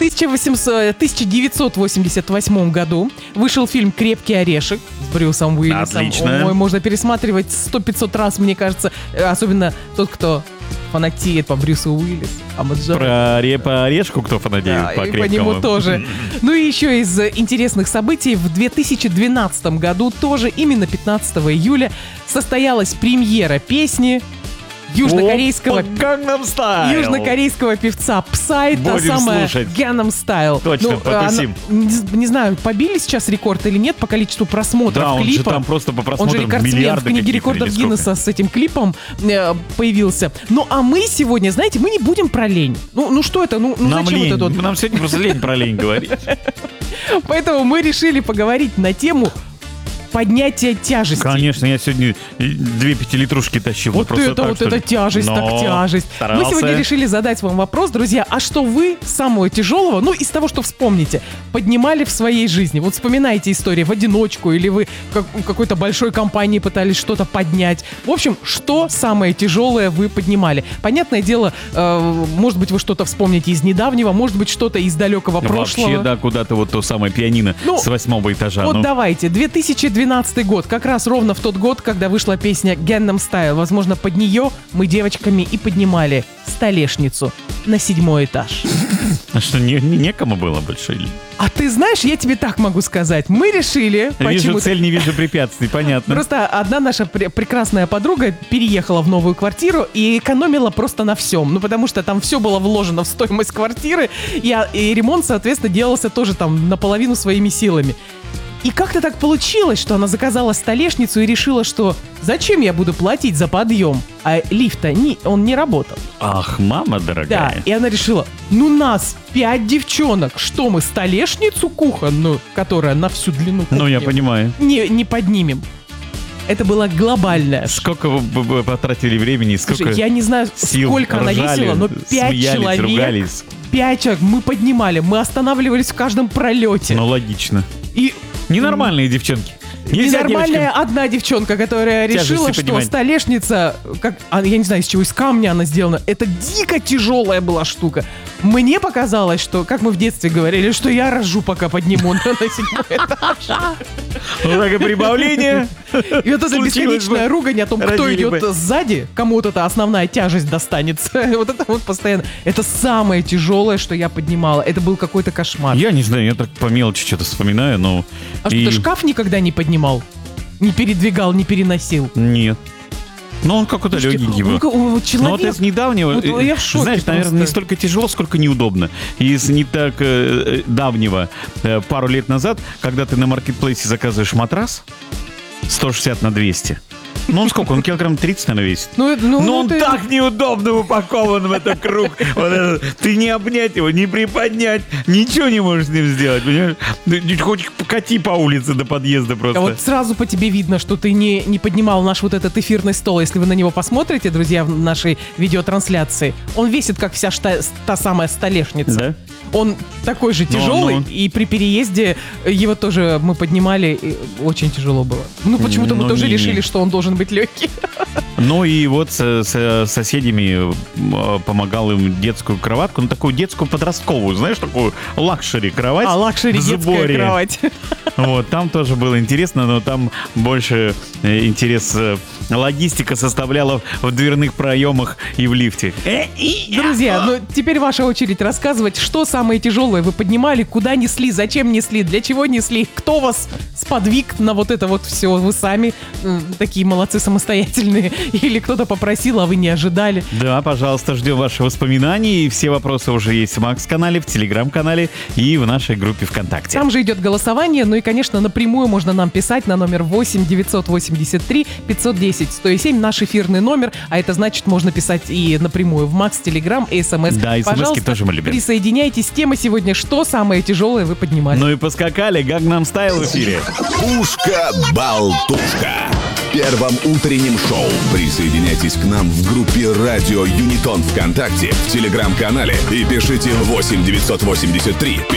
1988 году вышел фильм «Крепкий орешек» с Брюсом Уиллисом. Отлично. Ой, можно пересматривать 100-500 раз, мне кажется. Особенно тот, кто фанатеет по Брюсу Уиллису. По орешку кто фанатеет? Да, по и по крепкому. нему тоже. Ну и еще из интересных событий. В 2012 году, тоже именно 15 июля, состоялась премьера песни южнокорейского певца Psy, та Будем самая слушать. Gangnam Style. Точно, потусим. Не знаю, побили сейчас рекорд или нет по количеству просмотров Да, он клипа. же там просто по Он же просмотрам рекордсмен в миллиарды книге какие-то рекордов или сколько? Гиннесса с этим клипом появился. Ну, а мы сегодня, знаете, мы не будем про лень. Ну что это? Ну Нам зачем лень. вот это вот? Нам сегодня просто лень про лень говорить. Поэтому мы решили поговорить на тему поднятия тяжести. Конечно, я сегодня 2 пятилитрушки тащил. Вот просто это так, вот что ли. эта тяжесть, Но так тяжесть. старался. Мы сегодня решили задать вам вопрос, друзья, а что вы самого тяжелого, ну, из того, что вспомните, поднимали в своей жизни? Вот вспоминайте истории в одиночку, или вы в какой-то большой компании пытались что-то поднять. В общем, что самое тяжелое вы поднимали? Понятное дело, может быть, вы что-то вспомните из недавнего, может быть, что-то из далекого прошлого. Вообще, да, куда-то вот то самое пианино Ну, с 8-го этажа. Вот ну. давайте, 2012 год, как раз ровно в тот год, когда вышла песня Gangnam Style. Возможно, под нее мы девочками и поднимали столешницу на 7-й этаж. А что, некому было больше? Или? А ты знаешь, я тебе так могу сказать, мы решили... Вижу почему-то- цель, не вижу препятствий, понятно. Просто одна наша прекрасная подруга переехала в новую квартиру и экономила просто на всем. Ну, потому что там все было вложено в стоимость квартиры, и ремонт, соответственно, делался тоже там наполовину своими силами. И как-то так получилось, что она заказала столешницу и решила, что зачем я буду платить за подъем? А лифт-то он не работал. Ах, мама Да, дорогая. и она решила, ну нас 5 девчонок, что мы столешницу кухонную, которая на всю длину кухни, Ну, я понимаю. не поднимем. Это была глобальная. Сколько вы потратили времени, сколько Слушай, я не знаю, сил, сколько она ржали, весила, но 5 смеялись, человек, ругались. 5 человек мы поднимали, мы останавливались в каждом пролете. Ну, логично. И Ненормальные девчонки. Нельзя ненормальная девочкам. одна девчонка, которая Тяжести решила, что поднимать. столешница, я не знаю, из чего, из камня она сделана, это дико тяжелая была штука. Мне показалось, что, как мы в детстве говорили, что я рожу, пока подниму на 7-й этаж. Вот так и прибавление. И вот эта Случилось бесконечная бы. ругань о том, кто Родили идет бы. сзади, кому вот эта основная тяжесть достанется. Вот это вот постоянно. Это самое тяжелое, что я поднимала. Это был какой-то кошмар. Я не знаю, я так по мелочи что-то вспоминаю, но... А что, ты шкаф никогда не поднимал? Не передвигал, не переносил? Нет. Ну, он какой-то Слушайте, легенький был. человек... Но вот из недавнего, Вот я в шоке знаешь, наверное, просто. не столько тяжело, сколько неудобно. Из не так давнего, пару лет назад, когда ты на маркетплейсе заказываешь матрас 160 на 200, ну он сколько? Он килограмм 30, наверное, весит. Ну, Но он ты- так неудобно упакован в этот круг. Вот это, ты не обнять его, не приподнять, ничего не можешь с ним сделать, понимаешь? Ты хоть кати по улице до подъезда А просто. вот сразу по тебе видно, что ты не поднимал наш вот этот эфирный стол. Если вы на него посмотрите, друзья, в нашей видеотрансляции, он весит, как вся та самая столешница. Да? Он такой же тяжелый, ну. и при переезде его тоже мы поднимали, и очень тяжело было. Ну, почему-то мы Ну, тоже не-не. решили, что он должен быть легкий. Ну и вот с соседями помогал им детскую кроватку, ну такую детскую подростковую, знаешь, такую лакшери кровать. Лакшери в детская сборе. кровать. Вот, там тоже было интересно, но там больше интерес логистика составляла в дверных проемах и в лифте. Друзья, ну теперь ваша очередь рассказывать, что самое тяжелое вы поднимали, куда несли, зачем несли, для чего несли, кто вас сподвиг на вот это вот все, вы сами такие молодцы самостоятельные, или кто-то попросил, а вы не ожидали. Да, пожалуйста, ждем ваши воспоминания, и все вопросы уже есть в Макс-канале, в Телеграм-канале и в нашей группе ВКонтакте. Там же идет голосование, ну и, конечно, напрямую можно нам писать на номер 8 983 510 107, наш эфирный номер, а это значит, можно писать и напрямую в Макс, Телеграм и СМС. Да, и Пожалуйста, СМСки тоже мы любим. присоединяйтесь. Тема сегодня «Что самое тяжелое вы поднимали?» Ну и поскакали, Gangnam Style в эфире. Пушка-болтушка. В первом утреннем шоу. Присоединяйтесь к нам в группе «Радио Юнитон» ВКонтакте, в Телеграм-канале и пишите 8 983